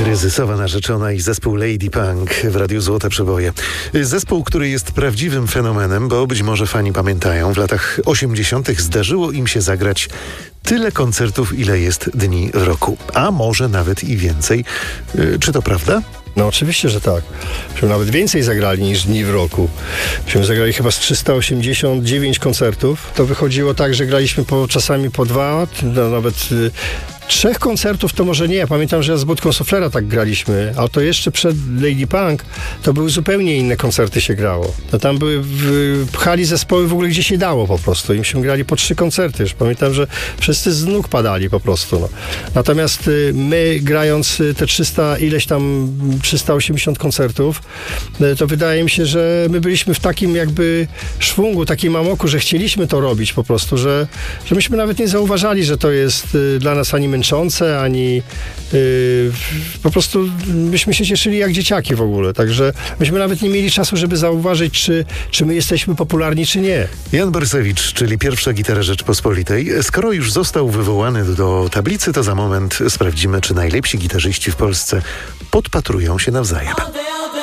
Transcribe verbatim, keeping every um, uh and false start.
Kryzysowa narzeczona i zespół Lady Punk w Radiu Złote Przeboje. Zespół, który jest prawdziwym fenomenem, bo być może fani pamiętają, w latach osiemdziesiątych zdarzyło im się zagrać tyle koncertów, ile jest dni w roku. A może nawet i więcej. Czy to prawda? No oczywiście, że tak. Myśmy nawet więcej zagrali niż dni w roku. Myśmy zagrali chyba z trzysta osiemdziesiąt dziewięć koncertów. To wychodziło tak, że graliśmy po, czasami po dwa, no nawet y, trzech koncertów to może nie. Pamiętam, że z Budką Suflera tak graliśmy, ale to jeszcze przed Lady Punk to były zupełnie inne koncerty się grało. No tam były, w, pchali zespoły w ogóle gdzie się dało po prostu. I myśmy grali po trzy koncerty. Już pamiętam, że wszyscy z nóg padali po prostu. No. Natomiast y, my grając y, te trzysta ileś tam trzysta osiemdziesiąt koncertów, y, to wydaje mi się, że my byliśmy w takim jakby szwungu, takim amoku, że chcieliśmy to robić po prostu, że, że myśmy nawet nie zauważali, że to jest y, dla nas ani męczące, ani yy, po prostu myśmy się cieszyli jak dzieciaki w ogóle, także myśmy nawet nie mieli czasu, żeby zauważyć, czy, czy my jesteśmy popularni, czy nie. Jan Borysewicz, czyli pierwsza gitara Rzeczpospolitej. Skoro już został wywołany do tablicy, to za moment sprawdzimy, czy najlepsi gitarzyści w Polsce podpatrują się nawzajem.